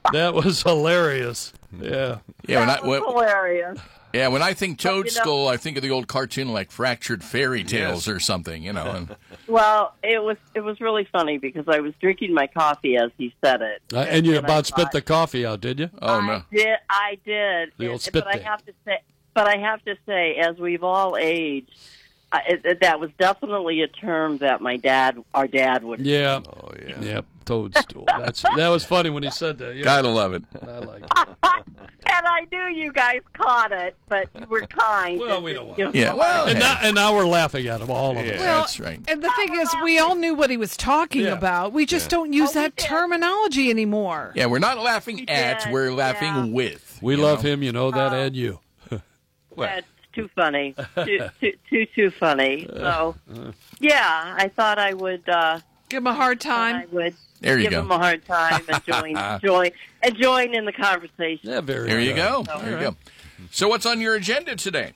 That was hilarious. Yeah. Yeah, That was hilarious. yeah, when I think But, Toadstool, I think of the old cartoon like Fractured Fairy Tales or something, And, Well, it was really funny because I was drinking my coffee as he said it, And you I about spit thought, the coffee out, did you? oh, no. I did. The old spit but I take. have to say, as we've all aged, that was definitely a term that our dad would. Yeah. Oh, yeah. Yep. Toadstool. That was funny when he said that. Yeah. Gotta love it. I like it. And I knew you guys caught it, but you were kind. Well, we don't want Give Yeah, them well, a- And now we're laughing at him, all of us. Well, that's right. And the thing is, we all knew what he was talking Yeah. about. We just don't use we that did. terminology anymore. Yeah, we're not laughing at, did, we're laughing yeah. with. We love him, you know that, and you. That's too funny. Too funny. So, yeah, I thought I would. Give him a hard time. There you give go. him a hard time and join in the conversation. Yeah, very There you good. go. There you go. So what's on your agenda today?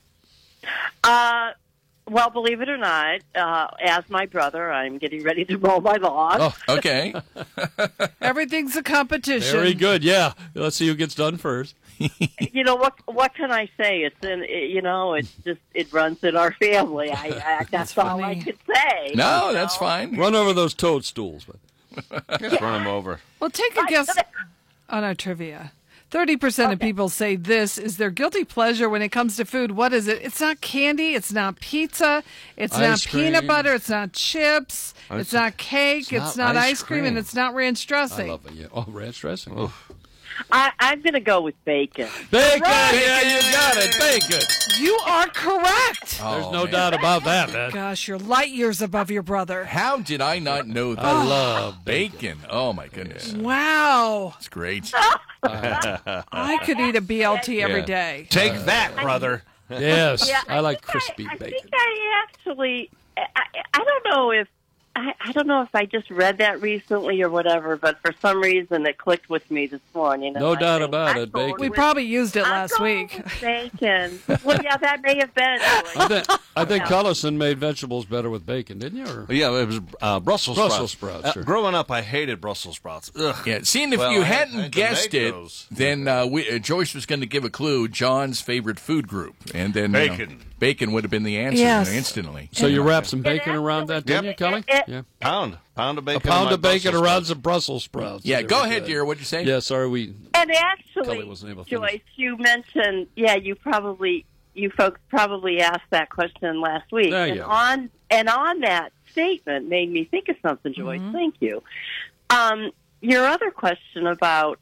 Well, believe it or not, as my brother, I'm getting ready to mow my lawn. Oh, Okay. Everything's a competition. very good. Yeah. Let's see who gets done first. You know what can I say? It runs in our family. That's all I funny. could say. No, you that's know? fine. Run over those toadstools. Just run him over. Well, take a guess on our trivia. 30% of people say this is their guilty pleasure when it comes to food. What is it? It's not candy. It's not pizza. It's not Ice cream. peanut butter. It's not chips. It's not cake. It's not ice cream. And it's not ranch I dressing. love it. Yeah. Oh, ranch dressing. I'm going to go with bacon. Bacon! Yeah, you got it. Bacon. You are correct. There's no doubt about that, man. Gosh, you're light years above your brother. How did I not know that? I love bacon. Oh, my goodness. Wow. It's great. I could eat a BLT every Yeah. day. Take that, brother. Yes. Yeah, I like think crispy I bacon. think I actually, I don't know if I just read that recently or whatever, but for some reason it clicked with me this morning. No and I doubt think about I'm it, going bacon. We with- probably used it I'm last going week. with bacon. Well, yeah, that may have been. I think Cullison made vegetables better with bacon, didn't you? Or? Yeah, it was Brussels sprouts. Brussels sprouts, sure. Growing up, I hated Brussels sprouts. Ugh. Yeah, seeing if Well, you I hadn't had to guessed make it, those. then Joyce was going to give a clue, John's favorite food group. And then Bacon. Bacon would have been the answer Yes. instantly. So you wrapped some bacon around that, didn't Yep. you, Kelly? It- Yeah. Pound of bacon. A pound on my of bacon Brussels around sprouts. some Brussels sprouts. Yeah, go Very ahead, good. dear. What'd you say? Yeah, sorry, we... And Kelly actually, wasn't able to finish. Joyce, you mentioned, you folks probably asked that question last week. There and you go. on that statement made me think of something, Joyce. Thank you. Your other question about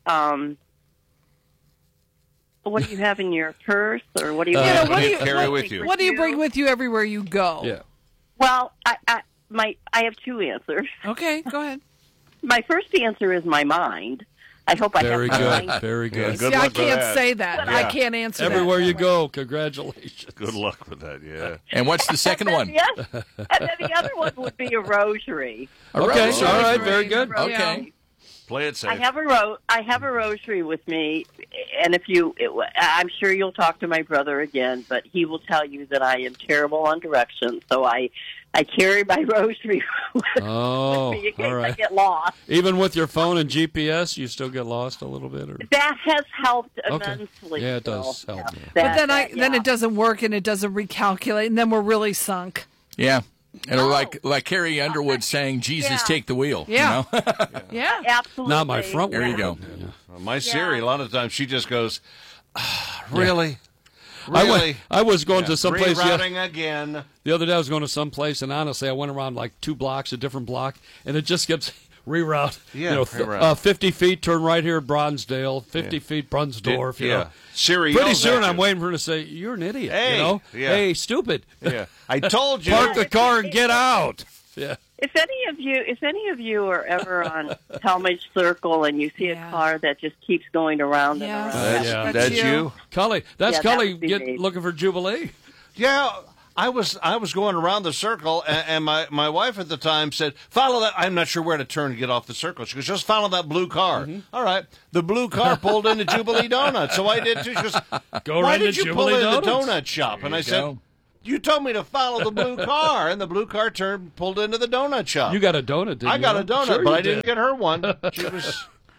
what do you have in your purse, or what do you Yeah, what do you carry with you? What do you bring with you everywhere you go? Yeah. Well, I have two answers. Okay, go ahead. My first answer is my mind. I hope I Very have my good. mind. Very good. Good See, I luck with can't that. say that. I Yeah. can't answer Everywhere that. you go, congratulations. Good luck with that, yeah. And what's the second one? Yes, and then the other one would be a rosary. Okay, rosary. all right, very good. Rosary. Okay. Play it safe. I have a rosary with me, and I'm sure you'll talk to my brother again, but he will tell you that I am terrible on directions, so I carry my rosary with Oh, me in case all I right. get lost. Even with your phone and GPS, you still get lost a little bit? Or? That has helped Okay. immensely. Yeah, it does so, help, yeah. yeah. But then That, it doesn't work and it doesn't recalculate, and then we're really sunk. Yeah. And like Carrie Underwood saying, Jesus, Yeah. take the wheel. Yeah. You know? Yeah. Absolutely. Not my front There you wheel. go. My Siri, a lot of times, she just goes, really? I Really? I was going to some place Rerouting again. the other day. I was going to some place, and honestly, I went around like 2 blocks, a different block, and it just kept reroute. Yeah, reroute. 50 feet, turn right here at Bronzedale. 50 feet, Brunsdorf. You know. Siri Pretty yells soon, at I'm you. waiting for her to say, "You're an idiot." Hey, you know, yeah. hey, stupid. Yeah. I told you. Park the car and get out. Yeah. If any of you are ever on Talmadge Circle and you see Yeah. a car that just keeps going around Yes. and around, Yeah. That's you? Cully, that's Yeah, that Cully would be me. looking for Jubilee. Yeah. I was going around the circle, and my wife at the time said, follow that. I'm not sure where to turn to get off the circle. She goes, just follow that blue car. All right. The blue car pulled into Jubilee Donuts, so I did too. She goes, Go why right did to you pull Jubilee into the Donuts. donut shop? And I you said, go. you told me to follow the blue car, and the blue car pulled into the donut shop. You got a donut, didn't you? I got a donut, Sure but you I didn't did. get her one. She was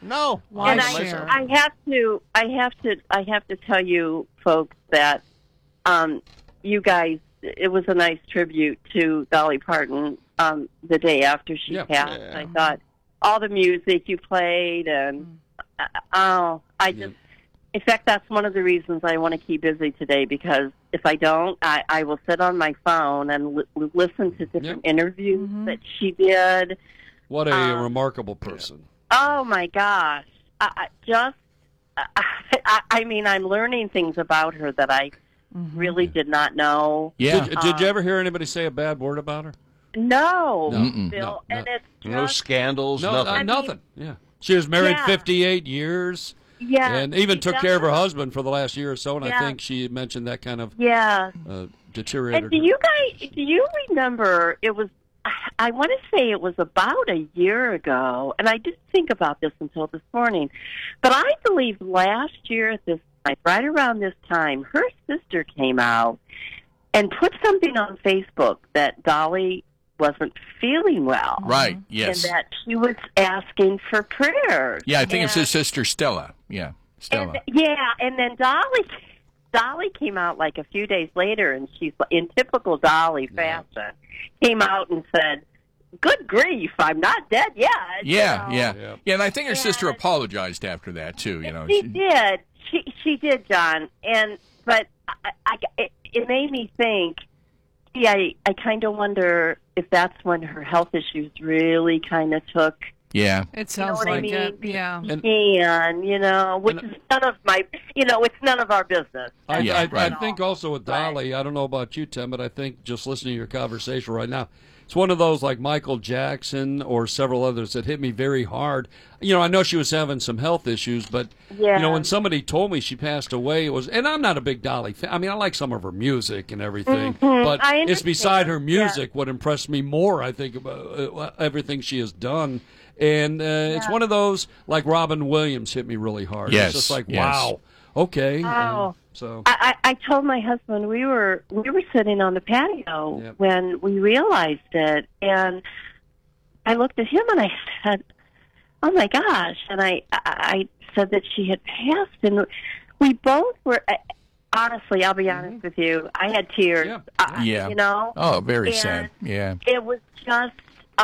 No. Why And share? I have to tell you, folks, that you guys, it was a nice tribute to Dolly Parton the day after she passed. Yeah. I thought all the music you played, and in fact, that's one of the reasons I want to keep busy today, because if I don't, I will sit on my phone and listen to different interviews that she did. What a remarkable person. Oh, my gosh. I mean, I'm learning things about her that I really did not know. Yeah. Did you ever hear anybody say a bad word about her? No, Mm-mm. Bill. No. And it's No just, scandals, No, nothing. nothing. Yeah. She was married Yeah. 58 years. yeah. And even she took care of her does. husband for the last year or so, and I Yeah. think she mentioned that kind of Yeah. deteriorated. And do you remember, it was, I want to say it was about a year ago, and I didn't think about this until this morning, but I believe last year at this time, right around this time, her sister came out and put something on Facebook that Dolly wasn't feeling well. Right. Yes. And that she was asking for prayers. Yeah, I think it's And- his sister Stella. Yeah, Stella. and then Dolly came out like a few days later, and she's in typical Dolly fashion, came out and said, "Good grief, I'm not dead yet." Yeah, you know? yeah, yeah. And I think her sister And- apologized after that too. She did. She did, John. But it made me think. Yeah, I kind of wonder if that's when her health issues really kind of took. Yeah. It sounds what I like mean? it. Yeah. And which is none of my, it's none of our business. Yeah, I right. think also with Dolly, I don't know about you, Tim, but I think just listening to your conversation right now, it's one of those like Michael Jackson or several others that hit me very hard. I know she was having some health issues, but when somebody told me she passed away, it was, and I'm not a big Dolly fan. I mean, I like some of her music and everything, but I it's beside understand. her music what impressed me more, I think, about everything she has done. And it's one of those, like Robin Williams hit me really hard. Yes, It's just like, yes. wow, okay. Oh. So I told my husband we were sitting on the patio Yep. when we realized it, and I looked at him and I said, "Oh my gosh!" And I said that she had passed, and we both were. Honestly, I'll be honest with you, I had tears. Yeah. Yeah. Oh, very And sad. Yeah. It was just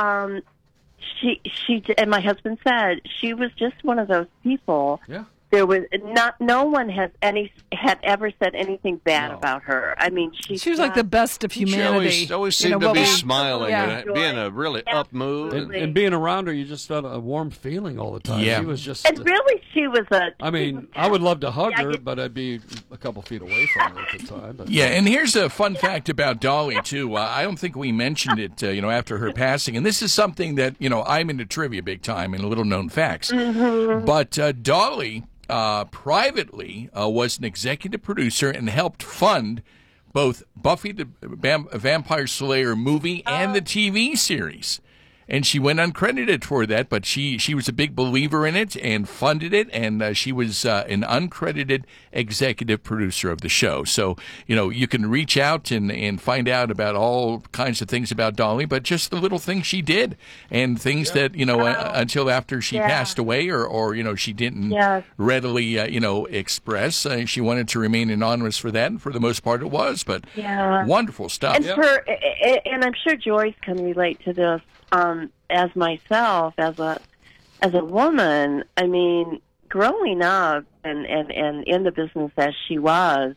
she and my husband said she was just one of those people. yeah. There was no one had ever said anything bad about her. I mean, She was like the best of humanity. She always You know, seemed to what be we- smiling Yeah. and being a really up mood. And being around her, you just felt a warm feeling all the time. Yeah. She was just. And really, she was a. I mean, I would love to hug Yeah, I her, get- but I'd be a couple feet away from her at the time. But, Yeah, and here's a fun fact about Dolly too. I don't think we mentioned it, after her passing. And this is something that I'm into trivia big time and little known facts. But Dolly privately was an executive producer and helped fund both Buffy the Vampire Slayer movie and the TV series. And she went uncredited for that, but she was a big believer in it and funded it, and she was an uncredited executive producer of the show. So, you can reach out and find out about all kinds of things about Dolly, but just the little things she did and things that, until after she passed away or she didn't readily, express. She wanted to remain anonymous for that, and for the most part it was, but wonderful stuff. And and I'm sure Joyce can relate to this. As myself, as a woman, I mean, growing up and in the business as she was,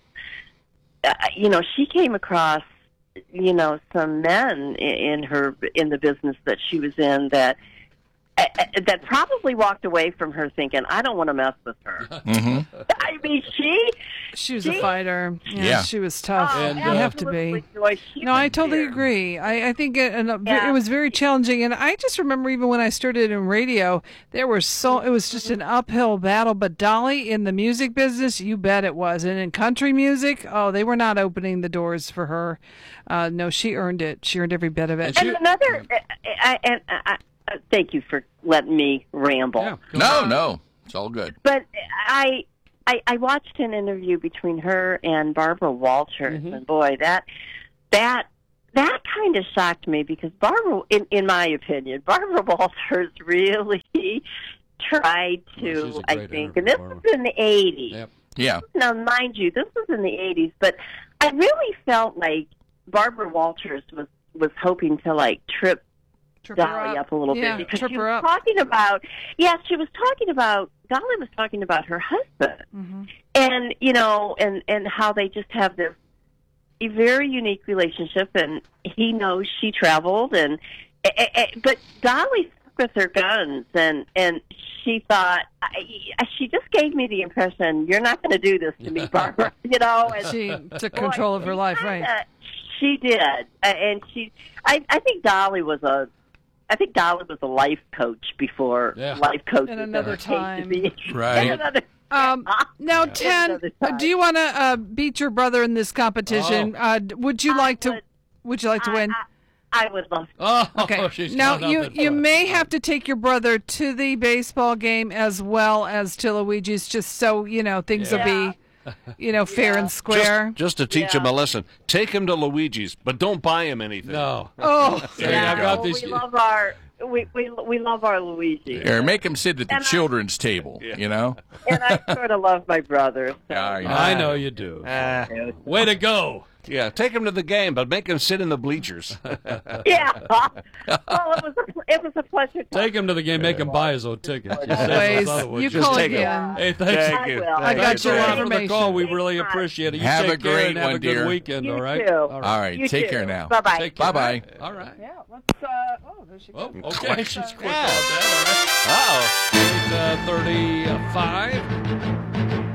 she came across, some men in the business that she was in that probably walked away from her thinking, I don't want to mess with her. I mean, She was a fighter. Yeah. She was tough. And, you have to be. absolutely, Joyce, she No, I was totally there. agree. I think it Yeah. was very challenging, and I just remember even when I started in radio, it was just an uphill battle. But Dolly in the music business, you bet it was, and in country music, they were not opening the doors for her. No, she earned it. She earned every bit of it. And another, thank you for letting me ramble. yeah, No, it's all good. But I watched an interview between her and Barbara Walters, and boy, that kind of shocked me because Barbara, in my opinion, Barbara Walters really tried she's to, a I great think, and this interview was in the 80s. Yep. Yeah. Now, mind you, this was in the 80s, but I really felt like Barbara Walters was hoping to, like, trip Dolly up a little Yeah, bit because trip she her was up. talking about, Dolly was talking about her husband. Mm-hmm. And, you know, and how they just have this a very unique relationship, and he knows she traveled, but Dolly stuck with her guns, and she thought, she just gave me the impression, you're not going to do this to me, Barbara, you know. And She took control of her life, right? She did, and I think Dolly was a life coach before life coach. In another time. Right. Now, Ten, do you want to beat your brother in this competition? Would you like to win? I would love to. Oh, Okay. she's Now not up you for it. may have to take your brother to the baseball game as well as to Luigi's, just so you know things will be, fair and square. Just to teach him a lesson. Take him to Luigi's, but don't buy him anything. No. Oh, I've got these. We love our we love our Luigi. Or make him sit at the children's table, you know? And I sort of love my brother. So. Yeah, I know you do. Way to go. Yeah, take him to the game, but make him sit in the bleachers. Yeah. Well, it was a pleasure. Take him to the game. Make him buy his own ticket. Always. You call take it. again. Hey, thanks. I will. I got Thanks your a lot for the information. call. We really appreciate it. You Have take a great care and have one, a good dear. weekend, You all right? too. All right, You take too. care now. Bye-bye. Take care. Bye-bye. All right. Yeah, let's, there she Oh, goes. okay. She's quick Yeah. about that. Uh-oh. All right. 8:35.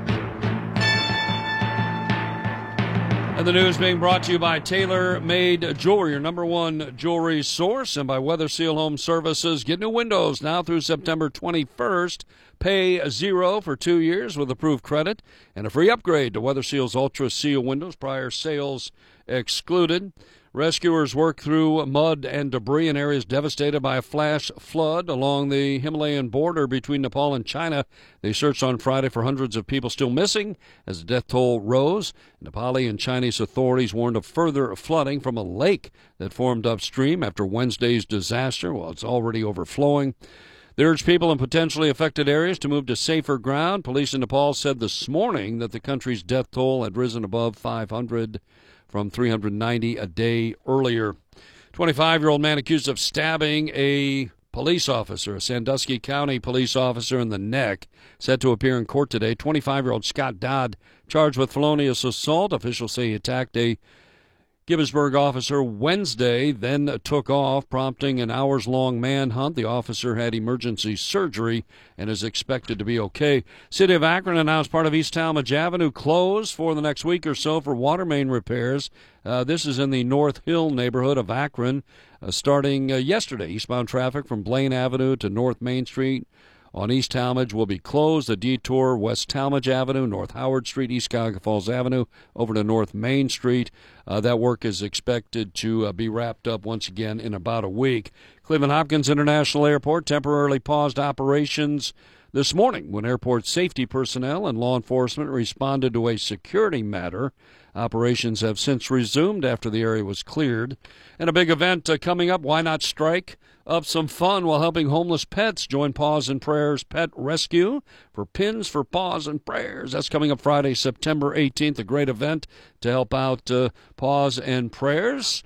And the news being brought to you by Tailor Made Jewelry, your number one jewelry source, and by Weather Seal Home Services. Get new windows now through September 21st. Pay 0 for 2 years with approved credit and a free upgrade to Weather Seal's Ultra Seal windows. Prior sales excluded. Rescuers work through mud and debris in areas devastated by a flash flood along the Himalayan border between Nepal and China. They searched on Friday for hundreds of people still missing as the death toll rose. Nepali and Chinese authorities warned of further flooding from a lake that formed upstream after Wednesday's disaster. Well, it's already overflowing. They urged people in potentially affected areas to move to safer ground. Police in Nepal said this morning that the country's death toll had risen above 500 from 390 a day earlier. 25-year-old man accused of stabbing a police officer, a Sandusky County police officer, in the neck, set to appear in court today. 25-year-old Scott Dodd charged with felonious assault. Officials say he attacked a Gibbsburg officer Wednesday, then took off, prompting an hours-long manhunt. The officer had emergency surgery and is expected to be okay. City of Akron announced part of East Talmadge Avenue closed for the next week or so for water main repairs. This is in the North Hill neighborhood of Akron. Starting yesterday, eastbound traffic from Blaine Avenue to North Main Street on East Talmadge will be closed. The detour West Talmadge Avenue, North Howard Street, East Cuyahoga Falls Avenue, over to North Main Street. That work is expected to be wrapped up once again in about a week. Cleveland Hopkins International Airport temporarily paused operations this morning when airport safety personnel and law enforcement responded to a security matter. Operations have since resumed after the area was cleared. And a big event coming up, Why Not Strike up some fun while helping homeless pets. Join Paws and Prayers Pet Rescue for Pins for Paws and Prayers. That's coming up Friday, September 18th, a great event to help out Paws and Prayers.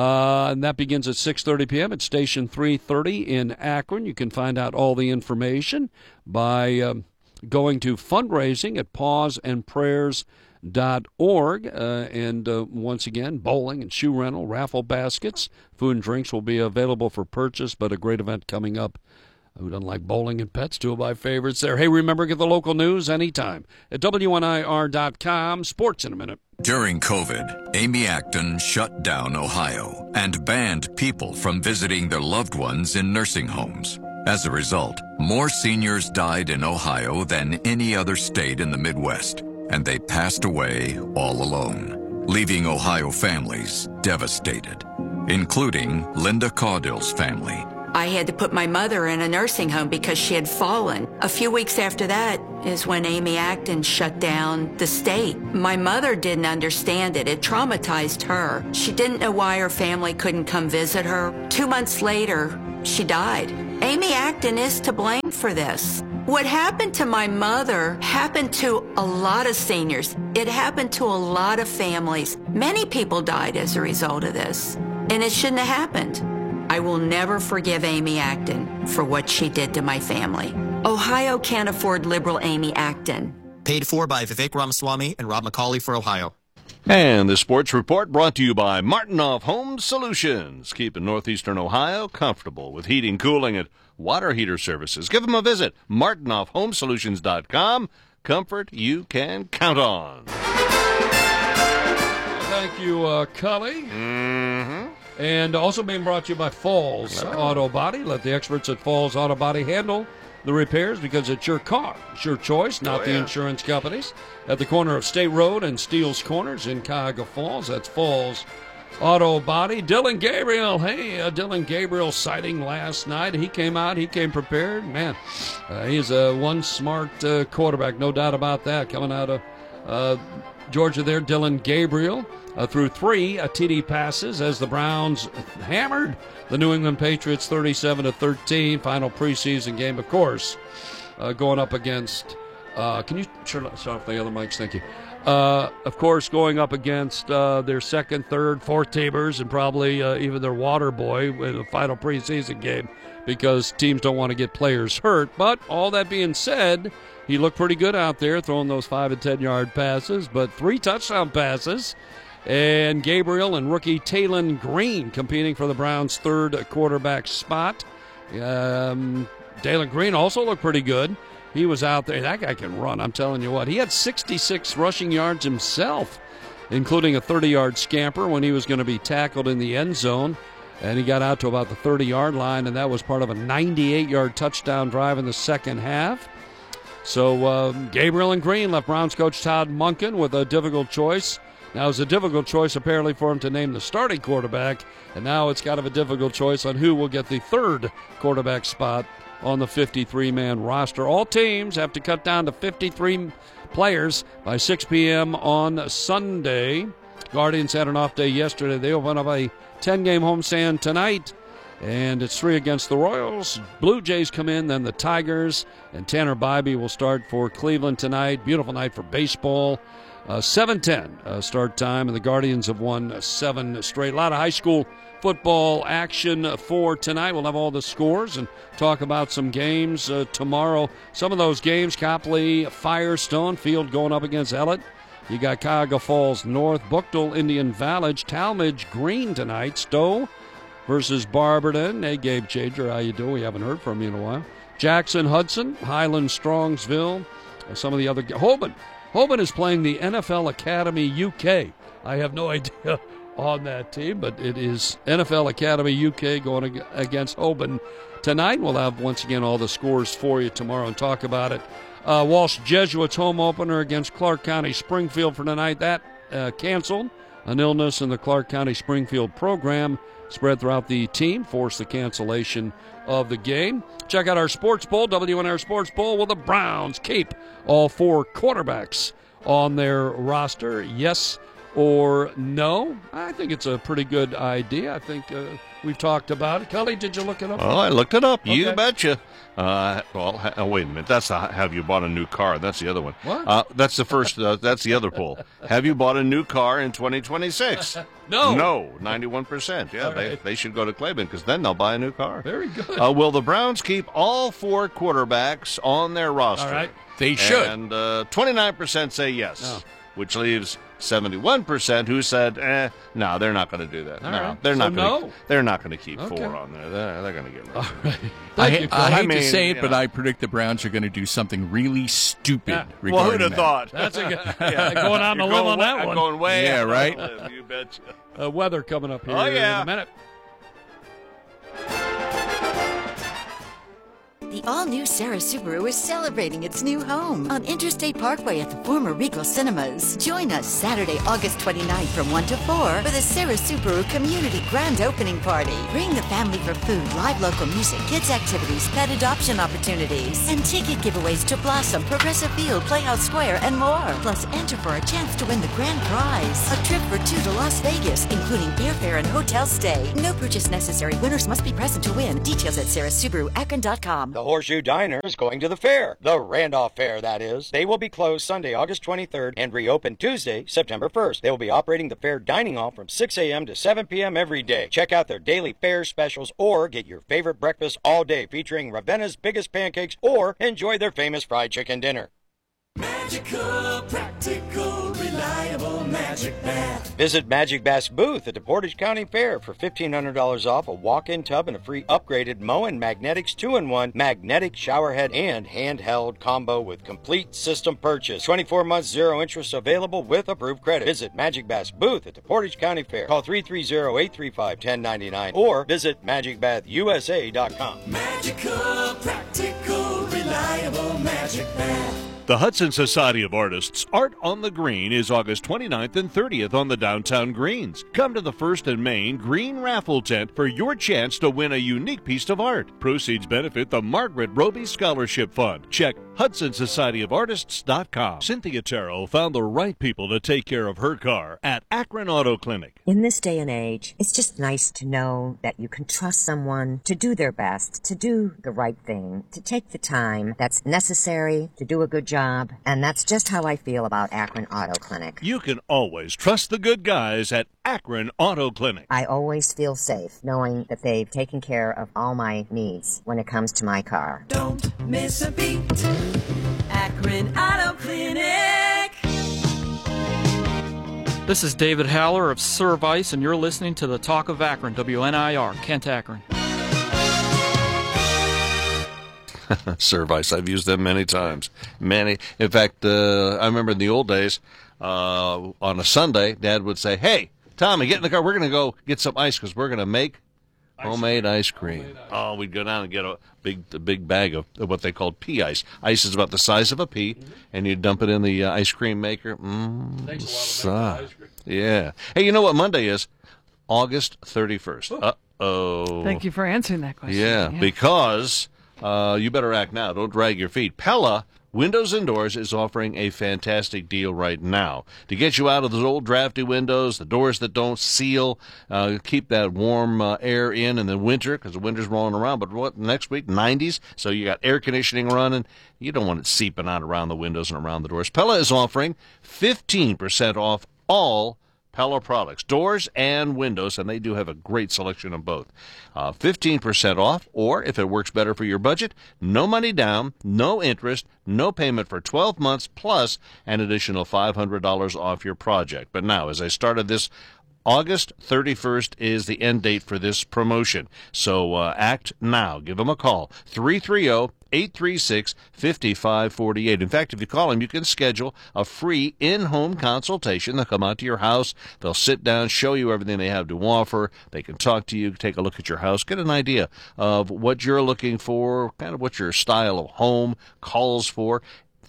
And that begins at 6:30 p.m. at Station 330 in Akron. You can find out all the information by going to fundraising at pawsandprayers.org. And once again, bowling and shoe rental, raffle baskets, food and drinks will be available for purchase, but a great event coming up. Who doesn't like bowling and pets? Two of my favorites there. Hey, remember, get the local news anytime at WNIR.com. Sports in a minute. During COVID, Amy Acton shut down Ohio and banned people from visiting their loved ones in nursing homes. As a result, more seniors died in Ohio than any other state in the Midwest, and they passed away all alone, leaving Ohio families devastated, including Linda Caudill's family. I had to put my mother in a nursing home because she had fallen. A few weeks after that is when Amy Acton shut down the state. My mother didn't understand it. It traumatized her. She didn't know why her family couldn't come visit her. 2 months later, she died. Amy Acton is to blame for this. What happened to my mother happened to a lot of seniors. It happened to a lot of families. Many people died as a result of this, and it shouldn't have happened. I will never forgive Amy Acton for what she did to my family. Ohio can't afford liberal Amy Acton. Paid for by Vivek Ramaswamy and Rob McCauley for Ohio. And the sports report brought to you by Martinoff Home Solutions, keeping northeastern Ohio comfortable with heating, cooling, and water heater services. Give them a visit, martinoffhomesolutions.com. Comfort you can count on. Thank you, Cully. And also being brought to you by Falls Auto Body. Let the experts at Falls Auto Body handle the repairs because it's your car. It's your choice, not the insurance companies. At the corner of State Road and Steele's Corners in Cuyahoga Falls, that's Falls Auto Body. Dylan Gabriel. Hey, Dylan Gabriel sighting last night. He came out. He came prepared. Man, he's one smart quarterback, no doubt about that. Coming out of Georgia there, Dylan Gabriel threw 3 TD passes as the Browns hammered the New England Patriots 37-13. Final preseason game, of course, going up against. Can you turn off the other mics? Thank you. Of course, going up against their second, third, fourth teamers and probably even their water boy in the final preseason game because teams don't want to get players hurt. But all that being said, he looked pretty good out there throwing those 5 and 10-yard passes, but 3 touchdown passes. And Gabriel and rookie Talon Green competing for the Browns' third quarterback spot. Talon Green also looked pretty good. He was out there. That guy can run, I'm telling you what. He had 66 rushing yards himself, including a 30-yard scamper when he was going to be tackled in the end zone. And he got out to about the 30-yard line, and that was part of a 98-yard touchdown drive in the second half. So Gabriel and Green left Browns coach Todd Monken with a difficult choice. Now, it's a difficult choice, apparently, for him to name the starting quarterback, and now it's kind of a difficult choice on who will get the third quarterback spot on the 53-man roster. All teams have to cut down to 53 players by 6 p.m. on Sunday. Guardians had an off day yesterday. They open up a 10-game homestand tonight, and it's 3 against the Royals. Blue Jays come in, then the Tigers, and Tanner Bybee will start for Cleveland tonight. Beautiful night for baseball. 7:10 start time, and the Guardians have won 7 straight. A lot of high school football action for tonight. We'll have all the scores and talk about some games tomorrow. Some of those games, Copley, Firestone, Field going up against Ellett. You got Cuyahoga Falls North, Buchtel, Indian Valley, Talmadge, Green tonight, Stowe versus Barberton. Hey, Gabe Changer, how you doing? We haven't heard from you in a while. Jackson, Hudson, Highland, Strongsville, some of the other Holman is playing the NFL Academy UK. I have no idea on that team, but it is NFL Academy UK going against Holman tonight. We'll have, once again, all the scores for you tomorrow and talk about it. Walsh Jesuits home opener against Clark County Springfield for tonight. That canceled. An illness in the Clark County Springfield program spread throughout the team, forced the cancellation of the game. Check out our Sports Bowl, WNR Sports Bowl. Will the Browns keep all 4 quarterbacks on their roster? Yes or no? I think it's a pretty good idea. I think we've talked about it. Kelly, did you look it up? Oh, I looked it up. Okay. You betcha. Wait a minute. That's have you bought a new car? That's the other one. What? That's the first. That's the other poll. Have you bought a new car in 2026? No. No. 91%. Yeah, right. they should go to Claiborne because then they'll buy a new car. Very good. Will the Browns keep all 4 quarterbacks on their roster? All right. They should. And 29% say yes, which leaves 71% who said, no, they're not going to do that. All no, right. they're So not. no. They're not going to keep Okay. 4 on there. They're going to get rid of it. All right. Thank you, I Kelly. hate mean, to say it, you but know. I predict the Browns are going to do something really stupid Yeah. regarding Well, who'd have that. thought? That's a good going on to live on that I'm one. going way Yeah, out right? on a limb, you betcha. Weather coming up here Oh, yeah. in a minute. The all-new Sarah Subaru is celebrating its new home on Interstate Parkway at the former Regal Cinemas. Join us Saturday, August 29th from 1 to 4 for the Sarah Subaru Community Grand Opening Party. Bring the family for food, live local music, kids activities, pet adoption opportunities, and ticket giveaways to Blossom, Progressive Field, Playhouse Square, and more. Plus, enter for a chance to win the grand prize. A trip for 2 to Las Vegas, including airfare and hotel stay. No purchase necessary. Winners must be present to win. Details at sarahsubaruakron.com. The Horseshoe Diner is going to the fair. The Randolph Fair, that is. They will be closed Sunday, August 23rd, and reopen Tuesday, September 1st. They will be operating the fair dining hall from 6 a.m. to 7 p.m. every day. Check out their daily fair specials or get your favorite breakfast all day featuring Ravenna's biggest pancakes or enjoy their famous fried chicken dinner. Magical, practical, reliable Magic Bath. Visit Magic Bath's booth at the Portage County Fair for $1,500 off a walk-in tub and a free upgraded Moen Magnetics 2-in-1 magnetic shower head and handheld combo with complete system purchase. 24 months, 0 interest available with approved credit. Visit Magic Bath's booth at the Portage County Fair. Call 330-835-1099 or visit magicbathusa.com. Magical, practical, reliable Magic Bath. The Hudson Society of Artists Art on the Green is August 29th and 30th on the downtown greens. Come to the First and Main Green Raffle Tent for your chance to win a unique piece of art. Proceeds benefit the Margaret Roby Scholarship Fund. Check HudsonSocietyOfArtists.com. Cynthia Terrell found the right people to take care of her car at Akron Auto Clinic. In this day and age, it's just nice to know that you can trust someone to do their best, to do the right thing, to take the time that's necessary to do a good job, and that's just how I feel about Akron Auto Clinic. You can always trust the good guys at Akron Auto Clinic. I always feel safe knowing that they've taken care of all my needs when it comes to my car. Don't miss a beat. Akron Auto Clinic. This is David Haller of Service, and you're listening to the Talk of Akron, WNIR, Kent, Akron. Service. I've used them many times. Many. In fact, I remember in the old days, on a Sunday, Dad would say, "Hey, Tommy, get in the car. We're going to go get some ice because we're going to make homemade ice cream." Oh, we'd go down and get a big bag of what they called pea ice. Ice is about the size of a pea, and you dump it in the ice cream maker. Takes a lot of ice cream. Yeah. Hey, you know what Monday is? August 31st. Uh-oh. Thank you for answering that question. Yeah, because you better act now. Don't drag your feet. Pella Windows and Doors is offering a fantastic deal right now to get you out of those old drafty windows, the doors that don't seal, keep that warm air in the winter because the winter's rolling around. But what, next week, 90s, so you got air conditioning running. You don't want it seeping out around the windows and around the doors. Pella is offering 15% off all Pella products, doors and windows, and they do have a great selection of both. 15% off, or if it works better for your budget, no money down, no interest, no payment for 12 months, plus an additional $500 off your project. But now, as I started this, August 31st is the end date for this promotion. So act now. Give them a call. 330-836-5548. In fact, if you call them, you can schedule a free in-home consultation. They'll come out to your house. They'll sit down, show you everything they have to offer. They can talk to you, take a look at your house, get an idea of what you're looking for, kind of what your style of home calls for.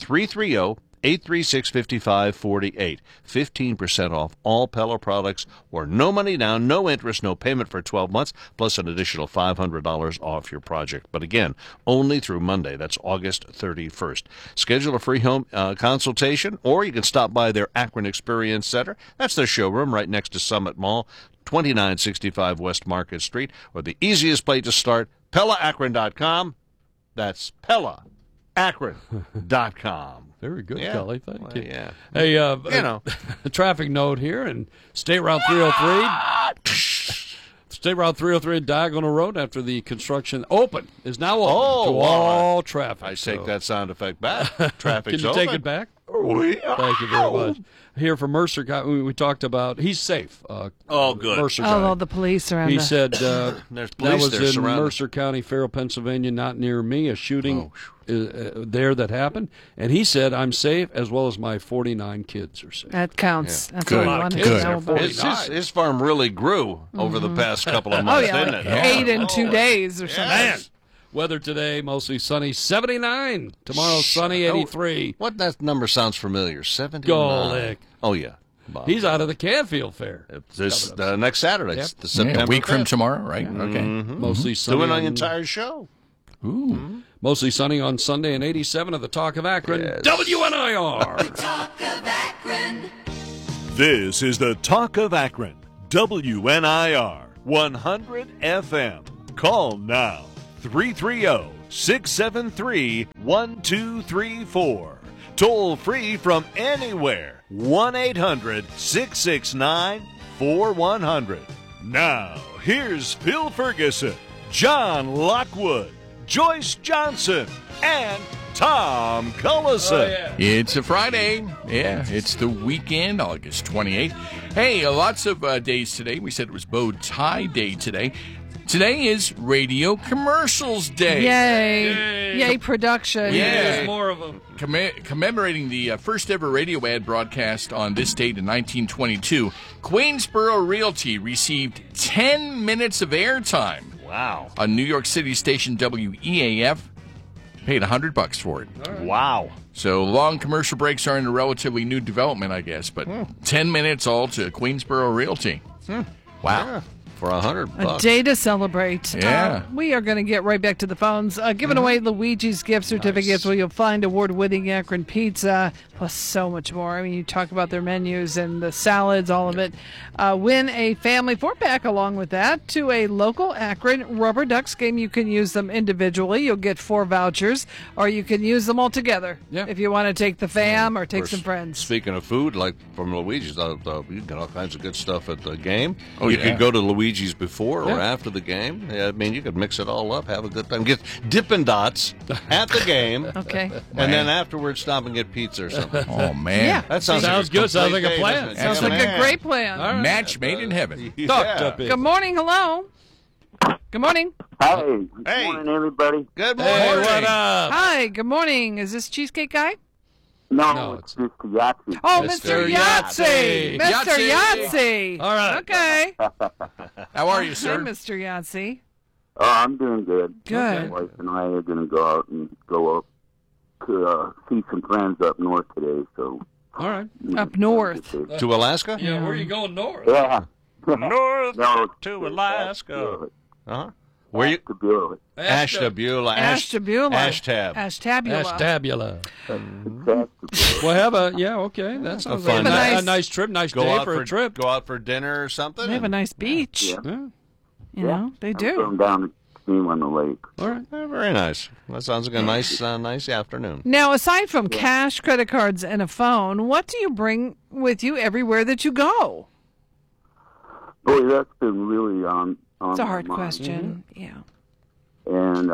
330-836-5548. 15% off all Pella products, or no money down, no interest, no payment for 12 months, plus an additional $500 off your project. But again, only through Monday. That's August 31st. Schedule a free home consultation, or you can stop by their Akron Experience Center. That's their showroom right next to Summit Mall, 2965 West Market Street, or the easiest place to start, PellaAkron.com. That's PellaAkron.com. Very good, Yeah. Kelly. Thank you. Yeah. Hey, You know. a traffic note here in State Route 303. State Route 303 in Diagonal Road, after the construction is now open to all traffic. I take that sound effect back. Traffic's Can you open. take it back? Thank you very much. Here from Mercer County, we talked about, he's safe. Good. Mercer County. Oh, the police are on He the... said There's that police was there in surrounded. Mercer County, Farrell, Pennsylvania, not near me, a shooting there that happened. And he said, I'm safe, as well as my 49 kids are safe. That counts. That's Good. all I wanted Good. to know about. His farm really grew over the past couple of Oh, months, yeah, didn't like it? 8 in 2 days or something. Man. Weather today, mostly sunny, 79. Tomorrow, sunny, 83. What that number sounds familiar? 79. Golick. Oh, yeah. Bob. He's out of the Canfield Fair. This next Saturday. Yep. It's the September a week from 5th. tomorrow, right? Okay. Mhm. Mostly sunny. Doing the on- entire show. Ooh. Mostly sunny on Sunday, and 87 of the Talk of Akron. Yes. WNIR. Talk of Akron. This is the Talk of Akron, WNIR 100 FM. Call now, 800-673-1234. Toll free from anywhere. 1-800-669-4100. Now, here's Phil Ferguson, John Lockwood, Joyce Johnson, and Tom Cullison. It's a Friday. Yeah, it's the weekend, August 28th. Hey, lots of days today. We said it was Bow Tie Day today. Today is Radio Commercials Day. Yay production. Yeah. There's more of them. Commemorating the first ever radio ad broadcast on this date in 1922, Queensboro Realty received 10 minutes of airtime. Wow. On New York City station WEAF. Paid $100 for it. Right. Wow. So long commercial breaks aren't a relatively new development, I guess, but 10 minutes all to Queensboro Realty. Wow. Yeah. For $100. A day to celebrate. Yeah. We are going to get right back to the phones. Giving away Luigi's gift certificates where you'll find award-winning Akron pizza, plus so much more. I mean, you talk about their menus and the salads, all of it. Win a family 4-pack along with that to a local Akron Rubber Ducks game. You can use them individually. You'll get 4 vouchers, or you can use them all together if you want to take the fam or take some friends. Speaking of food, like from Luigi's, you get all kinds of good stuff at the game. Oh, you yeah. could go to Luigi's before or after the game. Yeah, I mean, you could mix it all up, have a good time. Get Dippin' Dots at the game. Okay. And then afterwards stop and get pizza or something. Oh, man. Yeah. That sounds good. Sounds like a day, plan. doesn't it? Sounds like a great plan. All right. Match made in heaven. Good morning. Hello. Good morning. Hey. Good morning, everybody. Good morning. Hey, what up? Hi. Good morning. Is this Cheesecake Guy? No, it's Mr. Yahtzee. Oh, Mr. Yahtzee. Mr. Yahtzee. Yahtzee. All right. Okay. How are you, Hi, sir? Mr. Yahtzee. Oh, I'm doing good. Good. My wife and I are going to go out and go up to see some friends up north today. So All right. Up north. To Alaska? Yeah, where are you going north? Yeah. North No, to Alaska. Uh-huh. Where you? Ashtabula. Ashtabula. Ashtabula. Ashtab. Ashtabula. Ashtabula. Well, have a okay. That sounds like a nice trip. Nice day for a trip. Go out for dinner or something. They have a nice beach. Yeah. You know, they do. Going down to swim on the lake. All right. Very nice. That sounds like a nice afternoon. Now, aside from cash, credit cards, and a phone, what do you bring with you everywhere that you go? Boy, that's been really on It's a my hard mind. question. Yeah. And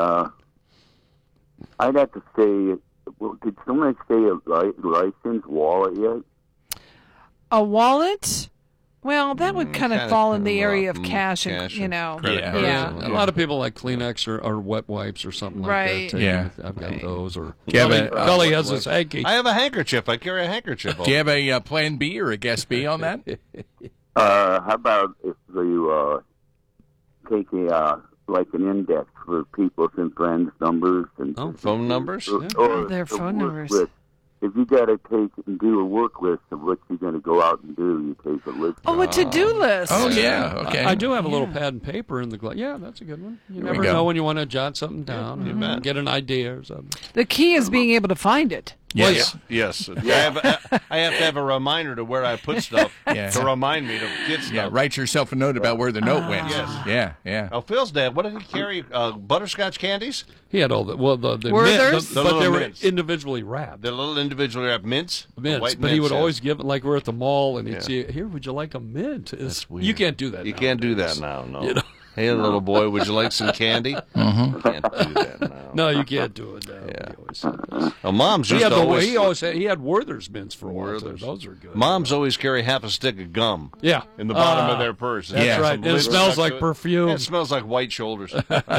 I'd have to say, did someone say a license wallet yet? A wallet? Well, that would kind of fall in the area of cash, and, you know. Yeah. A lot of people like Kleenex or wet wipes or something Right. like that. Yeah. I've got those. Or Gully has his hanky. I have a handkerchief. I carry a handkerchief. Do you have a plan B or a guess B on that? How about if you take a like an index for people's and friends' numbers and phone numbers? or Their a phone work numbers. list. If you got to take and do a work list of what you're going to go out and do, you take a list. Oh, a to-do list. Oh, yeah. Okay. I do have a little pad and paper in the glove. Yeah, that's a good one. You There we never go. know when you want to jot something down and get an idea or something. The key is being able to find it. Yes. Yes. I have to have a reminder to where I put stuff to remind me to get stuff. Yeah, write yourself a note about where the note went. Yes. Yeah. Oh, Phil's dad, what did he carry? Butterscotch candies? He had all the Werther's? but little they were mints. individually wrapped. The little individually wrapped mints? Mints, White but he would mints, always give it like we're at the mall and he'd Yeah. say, "Here, would you like a mint?" That's weird. You can't do that. You can't do that now, no. You know? Hey, little boy, would you like some candy? You can't do that now. No, you can't do it now. Yeah. He always said this. Well, Mom's He just had always... he had Werther's mints for a while. Werther's. Those are good. Moms always carry half a stick of gum. Yeah. In the bottom of their purse. That's Yeah. right. Some And it lid smells stuck like to it. perfume. It smells like white shoulders.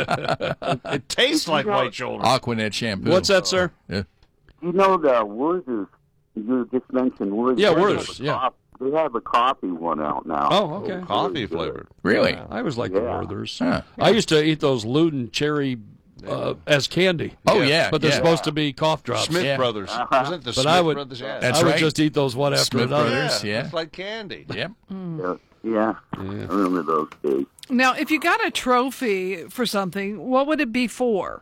It tastes like white shoulders. Aquanet shampoo. What's that, sir? Yeah. You know the Werther's. You just mentioned Werther's. Yeah, They have Werther's, a yeah. They have a coffee one out now. Oh, okay. Coffee flavored. Really? Yeah, I always liked the Yeah. Werther's. Huh. I used to eat those Luden cherry as candy. Oh, yeah. But they're yeah. supposed to be cough drops. Smith Yeah. Brothers. Wasn't it the But Smith I would- Brothers? Yeah. That's I would right. just eat those one after Smith another. Brothers. Yeah. It's like candy. Yep. Yeah. I remember those days. Now, if you got a trophy for something, what would it be for?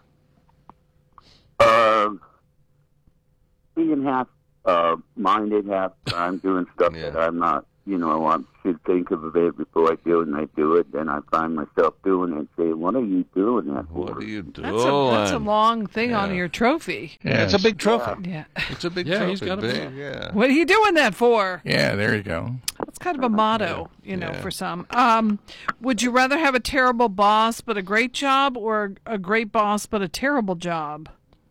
Being half minded, half time doing stuff that I'm not I should think of it before I do it, and I do it. Then I find myself doing it and say, what are you doing that for? What are you doing? That's a long thing on your trophy. Yeah, it's a big trophy. Yeah. It's a big Yeah, trophy. he's got a big, yeah. What are you doing that for? Yeah, there you go. It's kind of a motto, for some. Would you rather have a terrible boss but a great job, or a great boss but a terrible job?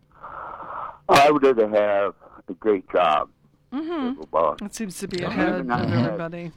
I would rather have a great job. Boss. That seems to be ahead of everybody.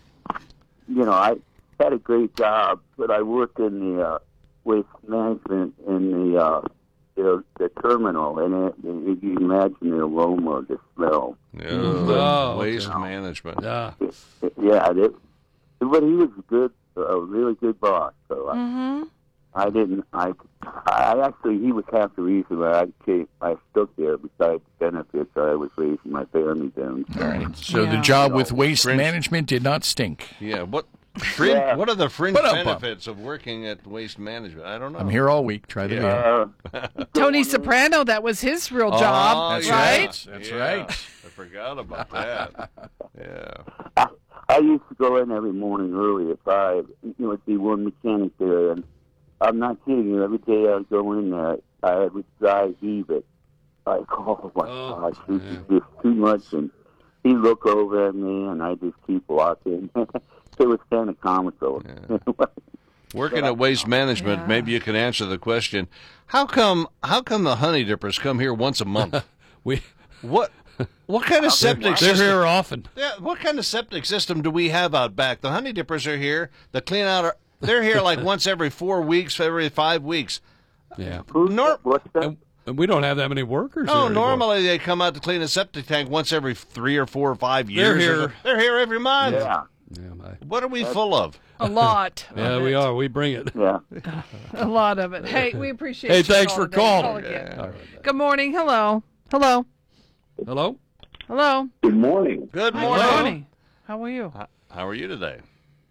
I had a great job, but I worked in the waste management in the terminal, and you can imagine the aroma, the smell. Yeah, waste management. Yeah. But he was a really good boss. So I didn't. I actually, he was half the reason why I stuck there. Besides benefits, I was raising my family down. All right. So the job with waste management did not stink. Yeah. What are the fringe benefits of working at waste management? I don't know. I'm here all week. Try the deal. Tony Soprano, that was his real job, that's right? That's right. I forgot about that. Yeah. I used to go in every morning early at 5. It'd be one mechanic there, and I'm not kidding you. Every day I'd go in there, I would dry heave it. Like, oh my gosh, this is just too much. And he'd look over at me, and I just keep walking. It was kind of comical. Yeah. Working at waste management, maybe you can answer the question: How come the Honey Dippers come here once a month? What kind of septic system? They're here often. Yeah, what kind of septic system do we have out back? The Honey Dippers are here. The clean out they're here like once every 4 weeks, every 5 weeks. Yeah. And we don't have that many workers. No, here normally they come out to clean a septic tank once every 3 or 4 or 5 years. They're here. They're here every month. Yeah. What are we full of? A lot. Yeah, we are. We bring it. Yeah. A lot of it. Hey, we appreciate Hey, you. thanks for calling. Call again. Good morning. Hello. Hello. Hello. Hello. Good morning. Good Hi, morning. Good morning. How are you? How are you today?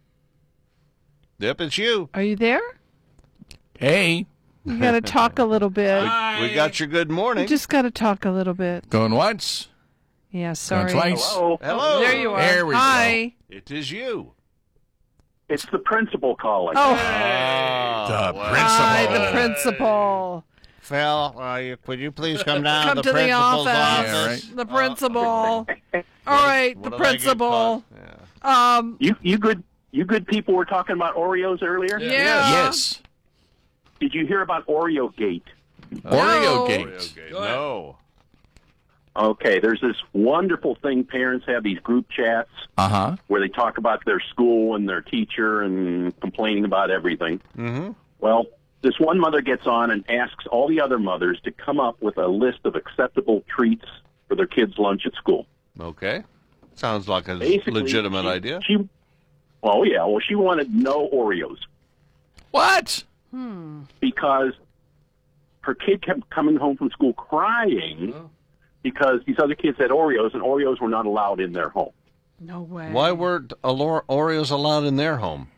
Yep, it's you. Are you there? Hey. You got to talk a little bit. We got your good morning. You just got to talk a little bit. Going once. Yeah, sorry. Going twice. Hello. There you are. There we Hi. go. It is you. It's the principal calling. Oh. The principal. Hi, the principal. Phil, could you please come down Come to to the principal's office. Yeah, right. The principal. All right, the What did I get principal. caught? You good people were talking about Oreos earlier? Yeah. Yes. Did you hear about Oreo Gate? Oreo Gate. No. Okay, there's this wonderful thing. Parents have these group chats where they talk about their school and their teacher and complaining about everything. Mm-hmm. Well, this one mother gets on and asks all the other mothers to come up with a list of acceptable treats for their kids' lunch at school. Okay. Sounds like a Basically, legitimate idea. She wanted no Oreos. What? Because her kid kept coming home from school crying because these other kids had Oreos, and Oreos were not allowed in their home. No way. Why weren't Oreos allowed in their home?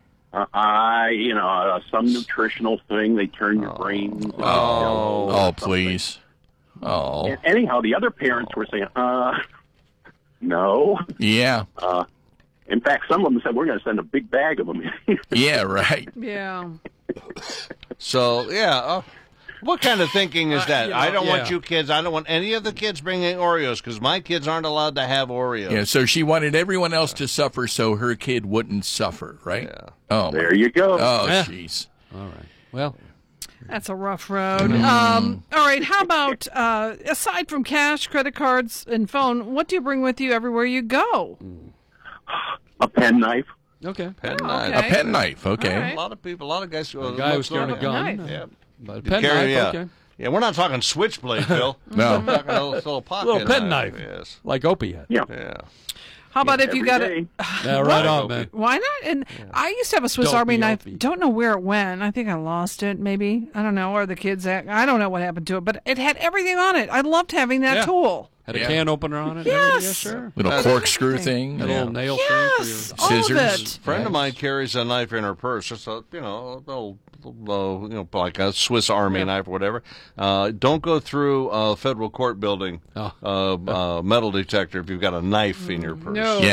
Some nutritional thing. They turn your brains. Oh, please. Oh. And anyhow, the other parents were saying, no. Yeah. In fact, some of them said, we're going to send a big bag of them. Yeah, right. Yeah. So, what kind of thinking is that? I don't want I don't want any of the kids bringing Oreos because my kids aren't allowed to have Oreos. Yeah, so she wanted everyone else to suffer so her kid wouldn't suffer, right? Yeah. Oh, there you go. Oh, jeez. All right. Well, that's a rough road. All right. How about, aside from cash, credit cards, and phone, what do you bring with you everywhere you go? A penknife. Okay. Penknife. A penknife, okay. Right. A lot of guys. A guy who's carrying a gun. Yeah. But a penknife, okay. Yeah, we're not talking switchblade, Phil. No. We're talking a little pocket Little penknife. Yes. Like Opie had. Yeah. How about if you got it? Yeah, right on, man. Why not? And I used to have a Swiss Army knife. Don't know where it went. I think I lost it, maybe. I don't know. Or the kids, I don't know what happened to it. But it had everything on it. I loved having that tool. Had a can opener on it? Yes. Yeah, sure. Little corkscrew thing. A little nail thing for your scissors. A friend of mine carries a knife in her purse. Just a little, like a Swiss Army knife or whatever. Don't go through a federal court building metal detector if you've got a knife in your purse. No. Yeah.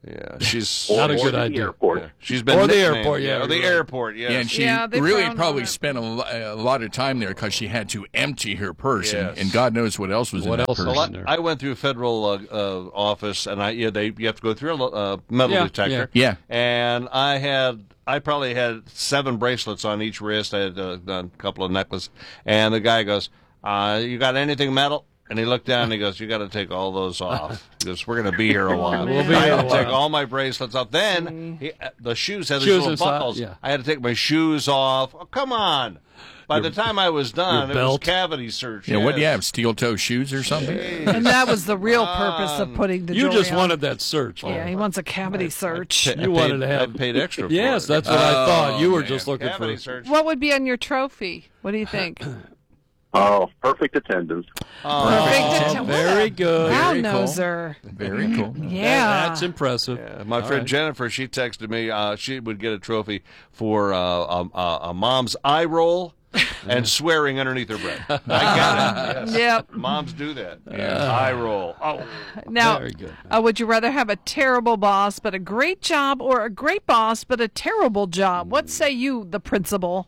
Yeah, she's not a good the idea. Airport. Yeah. She's been Or the nicknamed, airport, yeah, or the right. airport. Yes. Yeah, and she they really frowned probably on it. spent a lot of time there because she had to empty her purse, Yes. and God knows what else was in that purse. Well, I went through a federal office, and you have to go through a metal detector. Yeah. And I probably had 7 bracelets on each wrist. I had a couple of necklaces, and the guy goes, "You got anything metal?" And he looked down and he goes, "You got to take all those off because we're going to be here a while." We'll be I here a had to take while. all my bracelets off. Then the shoes had these Shoes little inside, buckles. yeah. I had to take my shoes off. Oh, come on. By the time I was done, your it was belt. cavity search. Yeah, what do you yes. have? Steel-toe shoes or something? And that was the real purpose of putting the You jewelry just on. wanted that search. Yeah, he wants a cavity search. You wanted to have I paid extra for Yes, it. that's what I thought. You were man. just looking Cavity for. search. What would be on your trophy? What do you think? Oh, perfect attendance. Perfect. Very good. Wow, Very cool. noser. Very cool. Yeah. That's impressive. Yeah, my All friend right. Jennifer, she texted me. She would get a trophy for a mom's eye roll and swearing underneath her breath. I got it. Yes. Yep. Moms do that. Eye roll. Oh, Now, Very good. would you rather have a terrible boss but a great job, or a great boss but a terrible job? What say you, the principal?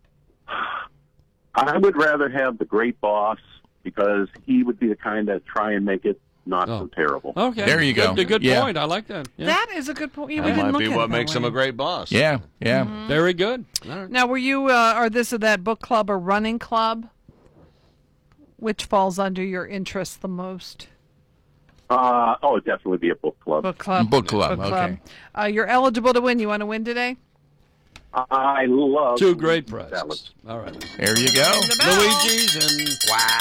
I would rather have the great boss because he would be the kind that try and make it not so terrible. Okay. There you go. Good Yeah. point. I like that. Yeah. That is a good point. Yeah, we that didn't might look be at what it that makes him way. a great boss. Yeah, yeah. Very good. All right. Now, were you or this or that book club or running club? Which falls under your interest the most? It'd definitely be a book club. Book club. Book club, okay. You're eligible to win. You want to win today? I love 2 great prizes. salads. All right. There you go. Luigi's and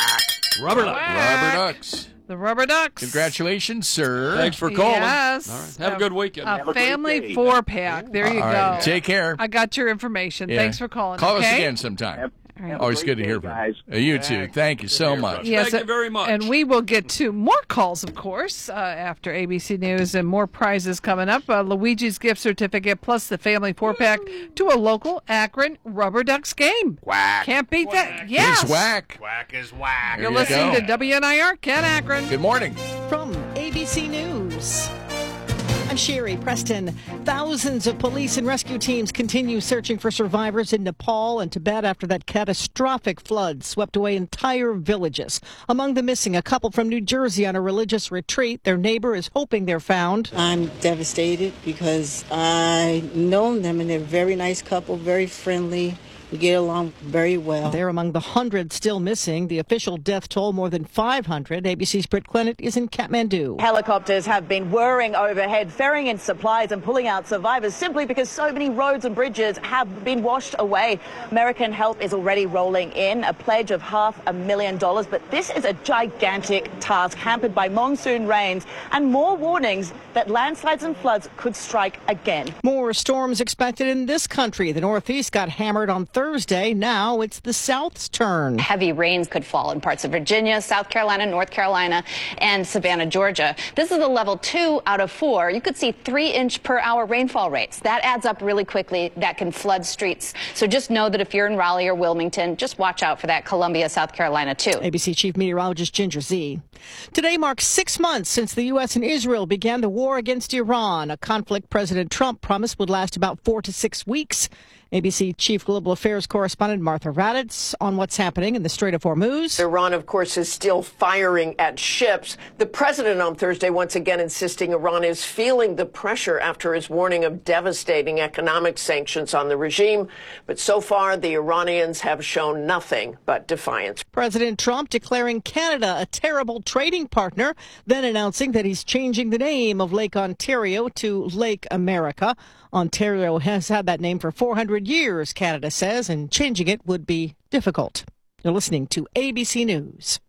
Rubber Duck. Rubber Ducks. The Rubber Ducks. Congratulations, sir. Thanks for calling. Yes. All right. Have a good weekend. A family 4-pack. There you All go. right. Take care. I got your information. Yeah. Thanks for calling. Call us okay? again sometime. Have Always a good to great hear day, from guys. you. You too. Thank you so much. Yes, Thank you very much. And we will get to more calls, of course, after ABC News and more prizes coming up. Luigi's gift certificate plus the family 4-pack to a local Akron Rubber Ducks game. Whack. Can't beat that. Yes. It's whack. Whack is whack. There You're you listening go. to WNIR, Ken Akron. Good morning. From ABC News. I'm Sherry Preston. Thousands of police and rescue teams continue searching for survivors in Nepal and Tibet after that catastrophic flood swept away entire villages. Among the missing, a couple from New Jersey on a religious retreat. Their neighbor is hoping they're found. I'm devastated because I know them and they're a very nice couple, very friendly. We get along very well. They're among the 100 still missing. The official death toll more than 500. ABC's Britt Clennett is in Kathmandu. Helicopters have been whirring overhead, ferrying in supplies and pulling out survivors simply because so many roads and bridges have been washed away. American help is already rolling in, a pledge of $500,000. But this is a gigantic task hampered by monsoon rains and more warnings that landslides and floods could strike again. More storms expected in this country. The Northeast got hammered on Thursday. Now it's the South's turn. Heavy rains could fall in parts of Virginia, South Carolina, North Carolina, and Savannah, Georgia. This is a level 2 out of 4. You could see 3-inch per hour rainfall rates. That adds up really quickly. That can flood streets. So just know that if you're in Raleigh or Wilmington, just watch out for that. Columbia, South Carolina, too. ABC Chief Meteorologist Ginger Z. Today marks 6 months since the U.S. and Israel began the war against Iran, a conflict President Trump promised would last about 4 to 6 weeks. ABC Chief Global Affairs Correspondent Martha Raddatz on what's happening in the Strait of Hormuz. Iran, of course, is still firing at ships. The president on Thursday once again insisting Iran is feeling the pressure after his warning of devastating economic sanctions on the regime. But so far, the Iranians have shown nothing but defiance. President Trump declaring Canada a terrible trading partner, then announcing that he's changing the name of Lake Ontario to Lake America. Ontario has had that name for 400 years, Canada says, and changing it would be difficult. You're listening to ABC News.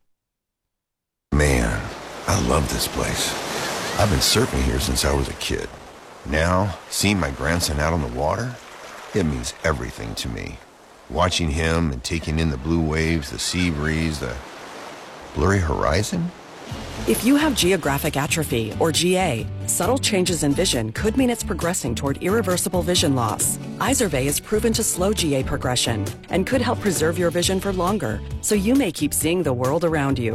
Man, I love this place. I've been surfing here since I was a kid. Now, seeing my grandson out on the water, it means everything to me. Watching him and taking in the blue waves, the sea breeze, the blurry horizon. If you have geographic atrophy, or GA, subtle changes in vision could mean it's progressing toward irreversible vision loss. Izervay is proven to slow GA progression and could help preserve your vision for longer, so you may keep seeing the world around you.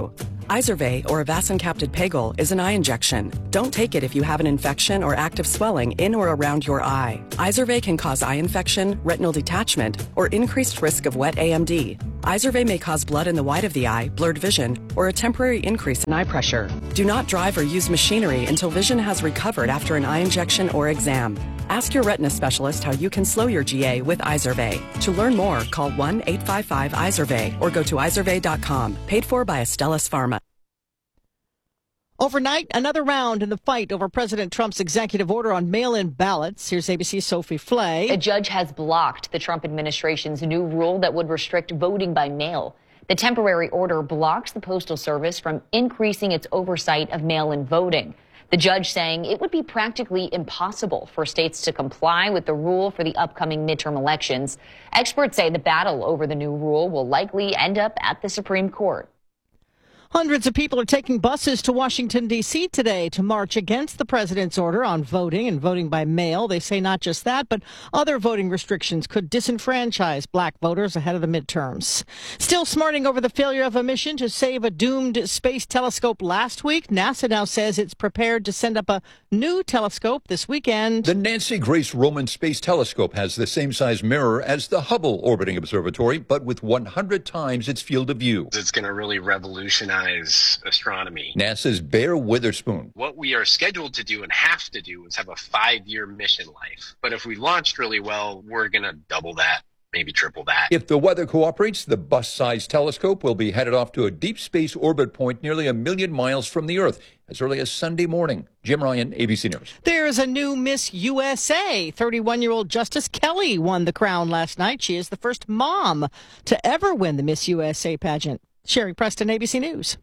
Izervay, or avacincaptad pegol, is an eye injection. Don't take it if you have an infection or active swelling in or around your eye. Izervay can cause eye infection, retinal detachment, or increased risk of wet AMD. Izervay may cause blood in the white of the eye, blurred vision, or a temporary increase in eye pressure. Do not drive or use machinery until vision has recovered after an eye injection or exam. Ask your retina specialist how you can slow your GA with Izervay. To learn more, call 1-855-IZERVAY or go to izervay.com. Paid for by Astellas Pharma. Overnight, another round in the fight over President Trump's executive order on mail-in ballots. Here's ABC's Sophie Flay. A judge has blocked the Trump administration's new rule that would restrict voting by mail. The temporary order blocks the Postal Service from increasing its oversight of mail-in voting. The judge saying it would be practically impossible for states to comply with the rule for the upcoming midterm elections. Experts say the battle over the new rule will likely end up at the Supreme Court. Hundreds of people are taking buses to Washington, D.C. today to march against the president's order on voting and voting by mail. They say not just that, but other voting restrictions could disenfranchise black voters ahead of the midterms. Still smarting over the failure of a mission to save a doomed space telescope last week, NASA now says it's prepared to send up a new telescope this weekend. The Nancy Grace Roman Space Telescope has the same size mirror as the Hubble Orbiting Observatory, but with 100 times its field of view. It's going to really revolutionize astronomy. NASA's Bear Witherspoon. What we are scheduled to do and have to do is have a 5-year mission life. But if we launched really well, we're going to double that, maybe triple that. If the weather cooperates, the bus-sized telescope will be headed off to a deep space orbit point nearly 1 million miles from the Earth as early as Sunday morning. Jim Ryan, ABC News. There's a new Miss USA. 31-year-old Justice Kelly won the crown last night. She is the first mom to ever win the Miss USA pageant. Sherry Preston, ABC News.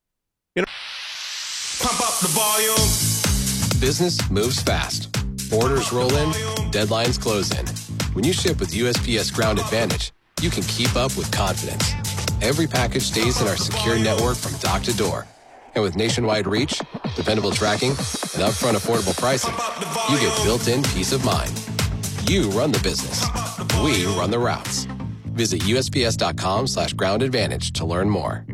Pump up the volume. Business moves fast. Orders roll in, deadlines close in. When you ship with USPS Ground Advantage, you can keep up with confidence. Every package stays in our secure network from dock to door. And with nationwide reach, dependable tracking, and upfront affordable pricing, you get built-in peace of mind. You run the business. We run the routes. Visit USPS.com/Ground Advantage to learn more.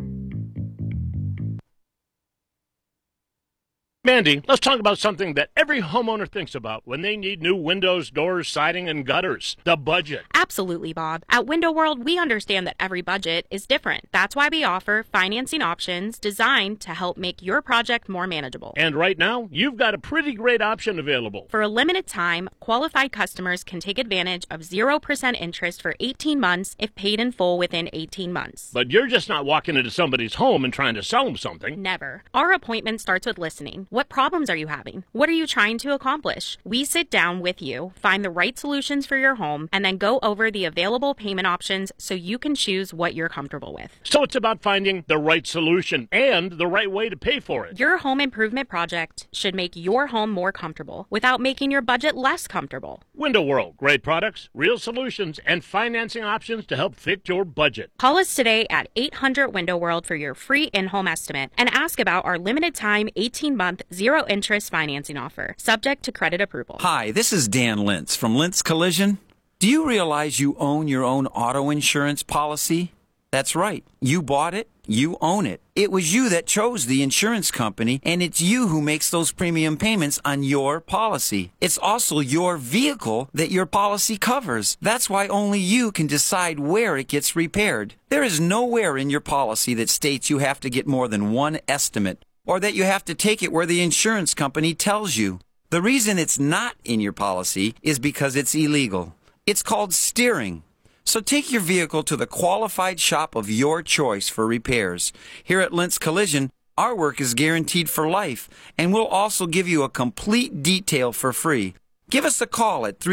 Mandy, let's talk about something that every homeowner thinks about when they need new windows, doors, siding, and gutters. The budget. Absolutely, Bob. At Window World, we understand that every budget is different. That's why we offer financing options designed to help make your project more manageable. And right now, you've got a pretty great option available. For a limited time, qualified customers can take advantage of 0% interest for 18 months if paid in full within 18 months. But you're just not walking into somebody's home and trying to sell them something. Never. Our appointment starts with listening. What problems are you having? What are you trying to accomplish? We sit down with you, find the right solutions for your home, and then go over the available payment options so you can choose what you're comfortable with. So it's about finding the right solution and the right way to pay for it. Your home improvement project should make your home more comfortable without making your budget less comfortable. Window World. Great products, real solutions, and financing options to help fit your budget. Call us today at 800 Window World for your free in-home estimate and ask about our limited time 18-month 0-interest financing offer, subject to credit approval. Hi, this is Dan Lintz from Lintz Collision. Do you realize you own your own auto insurance policy? That's right. You bought it. You own it. It was you that chose the insurance company, and it's you who makes those premium payments on your policy. It's also your vehicle that your policy covers. That's why only you can decide where it gets repaired. There is nowhere in your policy that states you have to get more than one estimate, or that you have to take it where the insurance company tells you. The reason it's not in your policy is because it's illegal. It's called steering. So take your vehicle to the qualified shop of your choice for repairs. Here at Lintz Collision, our work is guaranteed for life, and we'll also give you a complete detail for free. Give us a call at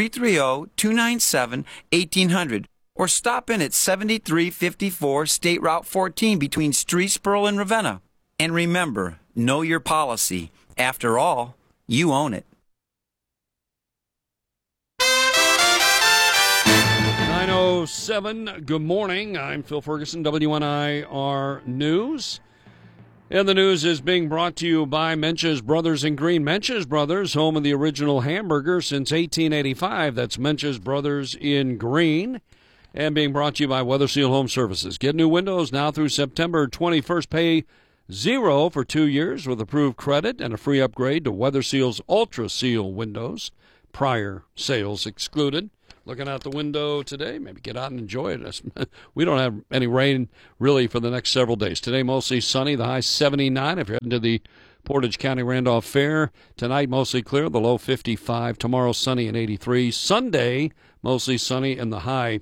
330-297-1800 or stop in at 7354 State Route 14 between Streetsboro and Ravenna. And remember, know your policy. After all, you own it. 9:07. Good morning. I'm Phil Ferguson, WNIR News. And the news is being brought to you by Mench's Brothers in Green. Mench's Brothers, home of the original hamburger since 1885. That's Mench's Brothers in Green. And being brought to you by Weather Seal Home Services. Get new windows now through September 21st. Pay 0 for 2 years with approved credit and a free upgrade to WeatherSeal's Ultra Seal windows. Prior sales excluded. Looking out the window today, maybe get out and enjoy it. We don't have any rain really for the next several days. Today, mostly sunny, the high 79. If you're heading to the Portage County Randolph Fair, tonight mostly clear, the low 55. Tomorrow, sunny and 83. Sunday, mostly sunny and the high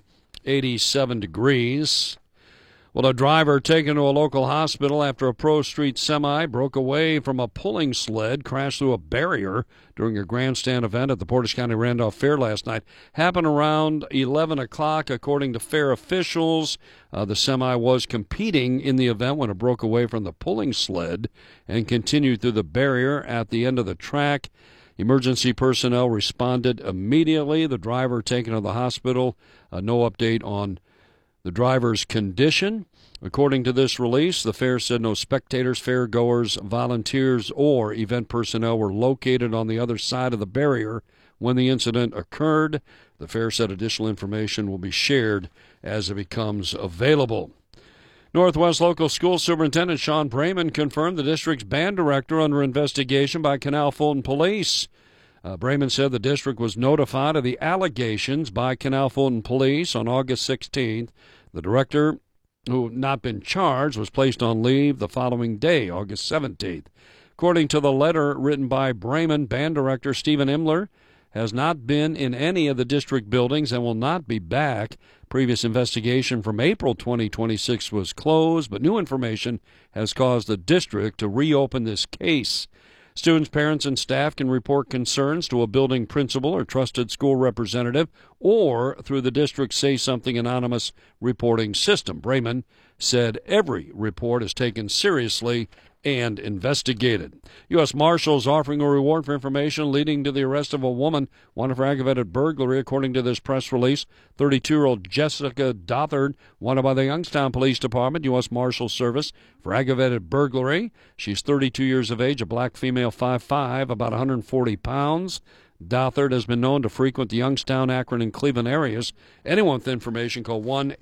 87 degrees. Well, a driver taken to a local hospital after a Pro Street semi broke away from a pulling sled, crashed through a barrier during a grandstand event at the Portage County Randolph Fair last night. Happened around 11 o'clock, according to fair officials. The semi was competing in the event when it broke away from the pulling sled and continued through the barrier at the end of the track. Emergency personnel responded immediately. The driver taken to the hospital. No update on the driver's condition. According to this release, the fair said no spectators, fairgoers, volunteers, or event personnel were located on the other side of the barrier when the incident occurred. The fair said additional information will be shared as it becomes available. Northwest Local School Superintendent Sean Brayman confirmed the district's band director under investigation by Canal Fulton Police. Brayman said the district was notified of the allegations by Canal Fulton Police on August 16th. The director, who had not been charged, was placed on leave the following day, August 17th. According to the letter written by Brayman, band director Stephen Imler has not been in any of the district buildings and will not be back. Previous investigation from April 2026 was closed, but new information has caused the district to reopen this case. Students, parents, and staff can report concerns to a building principal or trusted school representative or through the district's Say Something Anonymous reporting system. Brayman said every report is taken seriously and investigated. U.S. Marshals offering a reward for information leading to the arrest of a woman wanted for aggravated burglary, according to this press release. 32-year-old Jessica Dothard, wanted by the Youngstown Police Department, U.S. Marshal Service, for aggravated burglary. She's 32 years of age, a black female, 5'5", about 140 pounds. Dothard has been known to frequent the Youngstown, Akron, and Cleveland areas. Anyone with information, call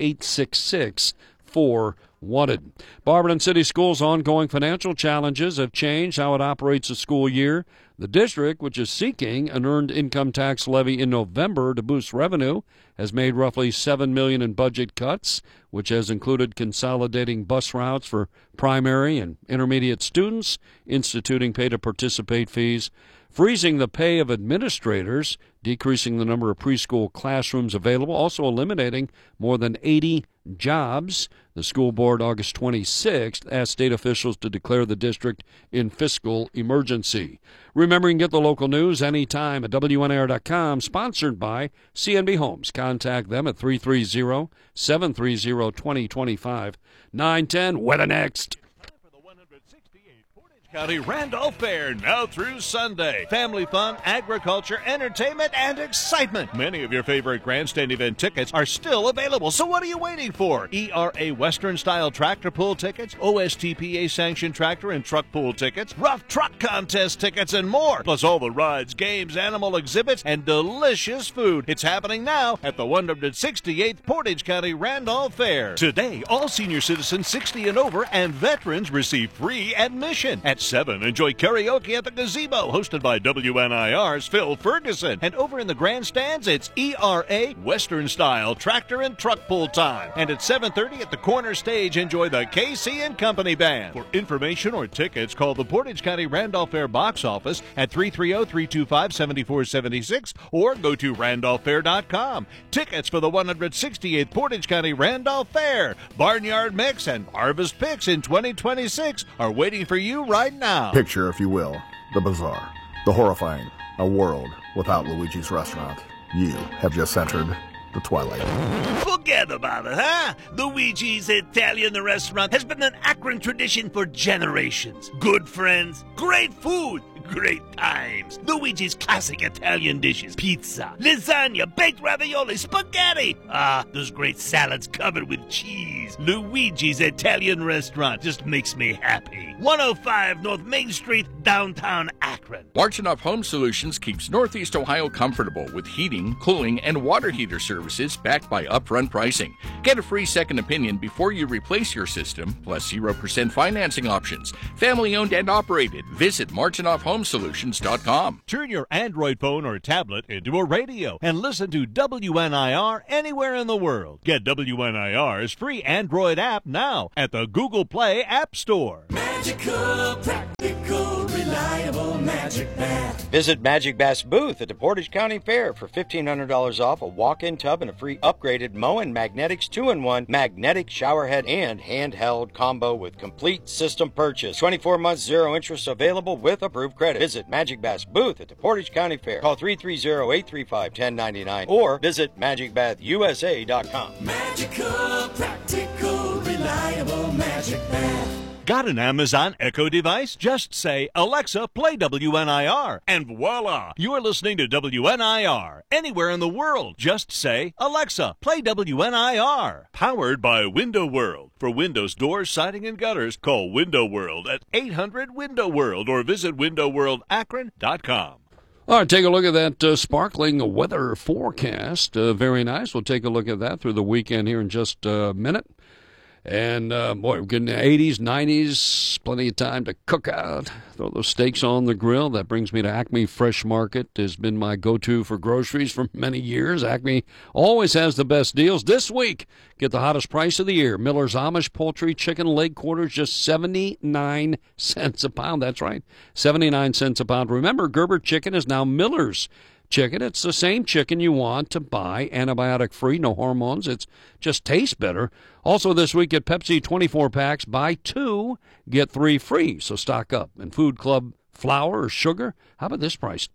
1-866-4-WANTED. Barberton City Schools' ongoing financial challenges have changed how it operates the school year. The district, which is seeking an earned income tax levy in November to boost revenue, has made roughly $7 million in budget cuts, which has included consolidating bus routes for primary and intermediate students, instituting pay-to-participate fees, freezing the pay of administrators, decreasing the number of preschool classrooms available, also eliminating more than 80 jobs. The school board, August 26th, asked state officials to declare the district in fiscal emergency. Remember, you can get the local news anytime at WNAR.com, sponsored by CNB Homes. Contact them at 330-730-2025. 910, weather next. County Randolph Fair, now through Sunday. Family fun, agriculture, entertainment, and excitement. Many of your favorite grandstand event tickets are still available, so what are you waiting for? ERA Western-style tractor pull tickets, OSTPA-sanctioned tractor and truck pull tickets, rough truck contest tickets, and more. Plus all the rides, games, animal exhibits, and delicious food. It's happening now at the 168th Portage County Randolph Fair. Today, all senior citizens 60 and over and veterans receive free admission. At 7, enjoy karaoke at the Gazebo, hosted by WNIR's Phil Ferguson. And over in the grandstands, it's ERA Western-style tractor and truck pull time. And at 7:30 at the corner stage, enjoy the KC and Company Band. For information or tickets, call the Portage County Randolph Fair box office at 330-325-7476 or go to randolphfair.com. Tickets for the 168th Portage County Randolph Fair, Barnyard Mix, and Harvest Picks in 2026 are waiting for you right now. Picture, if you will, the bizarre, the horrifying, a world without Luigi's Restaurant. You have just entered the twilight. Forget about it, huh? Luigi's Italian Restaurant has been an Akron tradition for generations. Good friends, great food, great times. Luigi's classic Italian dishes, pizza, lasagna, baked ravioli, spaghetti. Ah, those great salads covered with cheese. Luigi's Italian restaurant just makes me happy. 105 North Main Street, downtown Akron. Marchinoff Home Solutions keeps Northeast Ohio comfortable with heating, cooling, and water heater services backed by upfront pricing. Get a free second opinion before you replace your system, plus 0% financing options. Family owned and operated. Visit MarchinoffHomeSolutions.com. Turn your Android phone or tablet into a radio and listen to WNIR anywhere in the world. Get WNIR's free Android app now at the Google Play App Store. Magical, practical, reliable Magic Bath. Visit Magic Bath's booth at the Portage County Fair for $1,500 off a walk-in tub and a free upgraded Moen Magnetics 2-in-1 magnetic shower head and handheld combo with complete system purchase. 24 months, 0 interest available with approved credit. Visit Magic Bath's booth at the Portage County Fair. Call 330-835-1099 or visit magicbathusa.com. Magical, practical, reliable Magic Bath. Got an Amazon Echo device? Just say, Alexa, play WNIR, and voila, you are listening to WNIR. Anywhere in the world, just say, Alexa, play WNIR. Powered by Window World. For windows, doors, siding, and gutters, call Window World at 800-WINDOW-WORLD or visit windowworldakron.com. All right, take a look at that sparkling weather forecast. Very nice. We'll take a look at that through the weekend here in just a minute. And, boy, we're getting the 80s, 90s, plenty of time to cook out, throw those steaks on the grill. That brings me to Acme Fresh Market. Has been my go-to for groceries for many years. Acme always has the best deals. This week, get the hottest price of the year. Miller's Amish Poultry Chicken Leg Quarters, just 79 cents a pound. That's right, 79 cents a pound. Remember, Gerber Chicken is now Miller's Chicken. It's the same chicken you want to buy, antibiotic-free, no hormones. It just tastes better. Also this week at Pepsi, 24 packs, buy 2, get 3 free. So stock up. And Food Club flour or sugar, how about this price?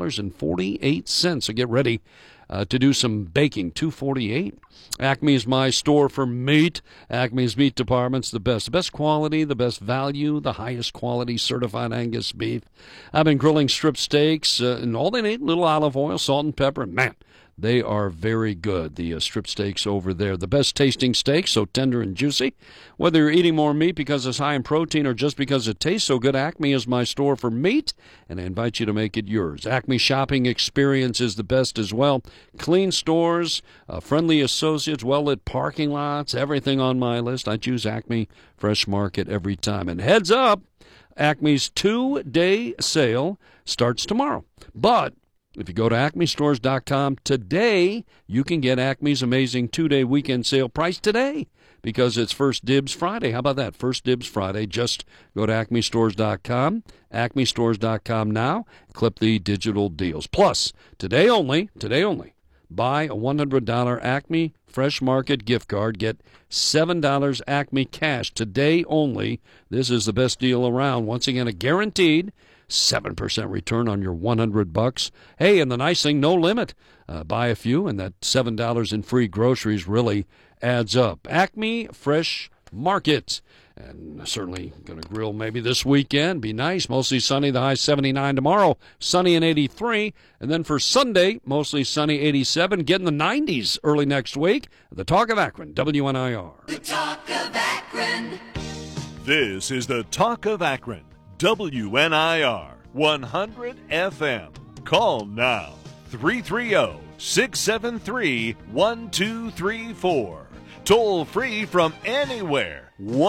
$2.48. So get ready to do some baking. $2.48. Acme is my store for meat. Acme's meat department's the best quality, the best value, the highest quality certified Angus beef. I've been grilling strip steaks, and all they need, little olive oil, salt, and pepper. Man, they are very good, the strip steaks over there. The best tasting steaks, so tender and juicy. Whether you're eating more meat because it's high in protein or just because it tastes so good, Acme is my store for meat, and I invite you to make it yours. Acme shopping experience is the best as well. Clean stores, friendly associates, well-lit parking lots, everything on my list. I choose Acme Fresh Market every time. And heads up, Acme's 2-day sale starts tomorrow. But if you go to acmestores.com today, you can get Acme's amazing 2-day weekend sale price today because it's First Dibs Friday. How about that? First Dibs Friday. Just go to acmestores.com, acmestores.com now, clip the digital deals. Plus, today only, buy a $100 Acme Fresh Market gift card. Get $7 Acme cash today only. This is the best deal around. Once again, a guaranteed 7% return on your $100. Hey, and the nice thing, no limit. Buy a few, and that $7 in free groceries really adds up. Acme Fresh Market. And certainly going to grill maybe this weekend. Be nice. Mostly sunny. The high 79 tomorrow. Sunny and 83. And then for Sunday, mostly sunny 87. Getting the 90s early next week. The Talk of Akron, WNIR. The Talk of Akron. This is the Talk of Akron. WNIR 100 FM. Call now 330-673-1234. Toll free from anywhere.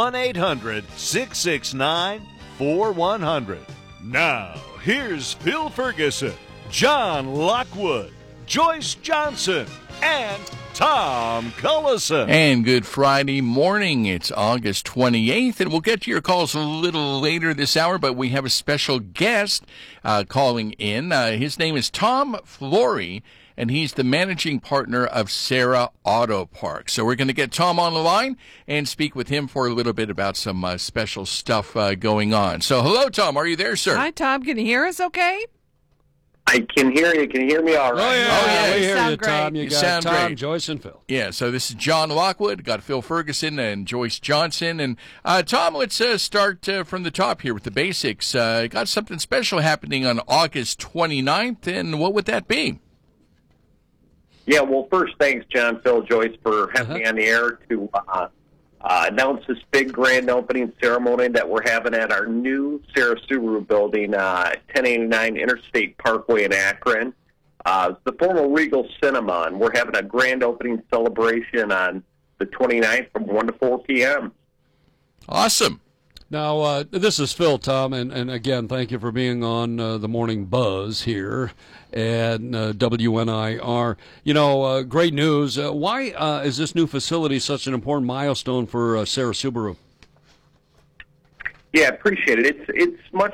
1-800-669-4100. Now, here's Phil Ferguson, John Lockwood, Joyce Johnson, and Tom Cullison. And good Friday morning. It's August 28th, and we'll get to your calls a little later this hour, but we have a special guest calling in. His name is Tom Flory, and he's the managing partner of Sarah Auto Parts. So we're going to get Tom on the line and speak with him for a little bit about some special stuff going on. So hello, Tom. Are you there, sir? Hi, Tom. Can you hear us okay? I can hear you. Can you hear me all right? Oh, yeah. We hear sound you, Tom. great. You You got sound Tom, great. Joyce, and Phil. Yeah, so this is John Lockwood, got Phil Ferguson and Joyce Johnson. And Tom, let's start from the top here with the basics. Got something special happening on August 29th, and what would that be? Yeah, well, first, thanks, John, Phil, Joyce, for having me on the air to announce this big grand opening ceremony that we're having at our new Sarah Subaru building, 1089 Interstate Parkway in Akron. It's the former Regal Cinema, and we're having a grand opening celebration on the 29th from 1 to 4 p.m. Awesome. Now, this is Phil, Tom, and again, thank you for being on the Morning Buzz here at WNIR. You know, great news. Why is this new facility such an important milestone for Sarah Subaru? Yeah, appreciate it. It's much